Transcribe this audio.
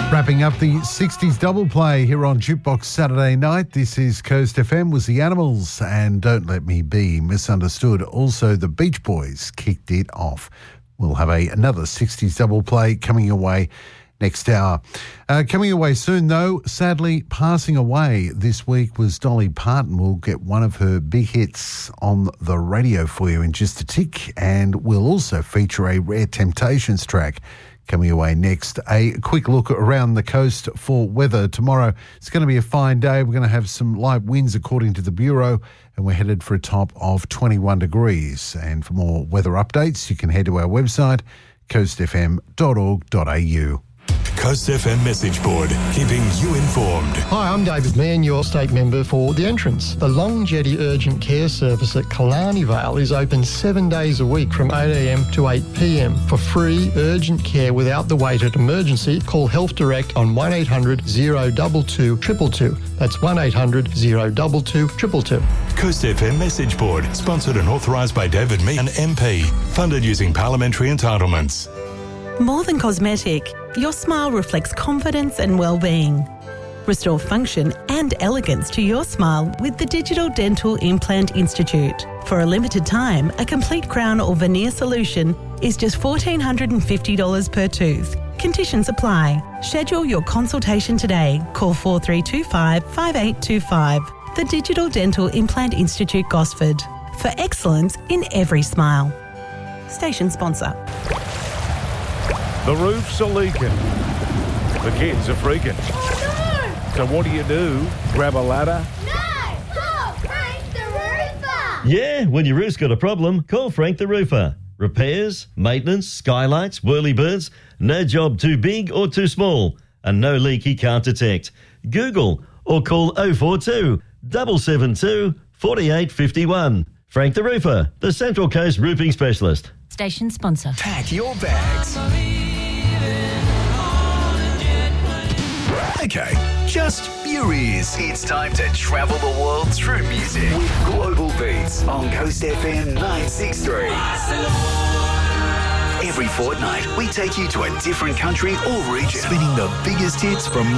Wrapping up the 60s double play here on Jukebox Saturday night. This is Coast FM was the Animals and Don't Let Me Be Misunderstood. Also, the Beach Boys kicked it off. We'll have another 60s double play coming your way next hour. Coming away soon, though, sadly passing away this week was Dolly Parton. We'll get one of her big hits on the radio for you in just a tick, and we'll also feature a Rare Temptations track coming away next. A quick look around the coast for weather tomorrow. It's going to be a fine day. We're going to have some light winds according to the Bureau, and we're headed for a top of 21 degrees. And for more weather updates, you can head to our website, coastfm.org.au. Coast FM message board, keeping you informed. Hi, I'm David Mann, your state member for The Entrance. The Long Jetty Urgent Care Service at Killarney Vale is open 7 days a week from 8am to 8pm. For free urgent care without the wait at emergency, call Health Direct on 1800 022 222. That's 1800 022 222. Coast FM message board, sponsored and authorised by David Mann, MP. Funded using parliamentary entitlements. More than cosmetic, your smile reflects confidence and well-being. Restore function and elegance to your smile with the Digital Dental Implant Institute. For a limited time, a complete crown or veneer solution is just $1,450 per tooth. Conditions apply. Schedule your consultation today. Call 4325 5825. The Digital Dental Implant Institute, Gosford. For excellence in every smile. Station sponsor. The roofs are leaking. The kids are freaking. Oh, So what do? Grab a ladder? no! No! Call Frank the Roofer! Yeah, when your roof's got a problem, call Frank the Roofer. Repairs, maintenance, skylights, whirlybirds, no job too big or too small, and no leak he can't detect. Google or call 042 772 4851. Frank the Roofer, the Central Coast roofing specialist. Station sponsor. Pack your bags. Okay, just your ears. It's time to travel the world through music with Global Beats on Coast FM 963. Every fortnight, we take you to a different country or region, spinning the biggest hits from